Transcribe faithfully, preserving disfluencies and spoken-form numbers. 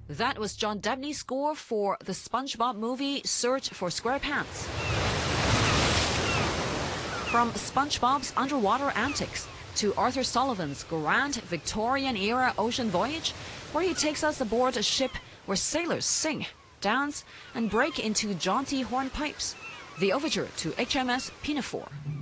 That was John Debney's score for the SpongeBob movie Search for SquarePants. From SpongeBob's underwater antics to Arthur Sullivan's grand Victorian-era ocean voyage, where he takes us aboard a ship where sailors sing, dance, and break into jaunty hornpipes. The overture to H M S Pinafore.